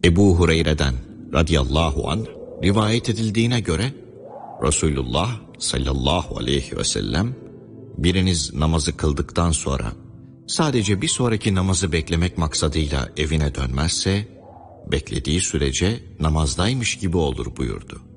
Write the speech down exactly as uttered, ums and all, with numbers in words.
Ebu Hureyre'den radıyallahu anh rivayet edildiğine göre Resulullah sallallahu aleyhi ve sellem biriniz namazı kıldıktan sonra sadece bir sonraki namazı beklemek maksadıyla evine dönmezse beklediği sürece namazdaymış gibi olur buyurdu.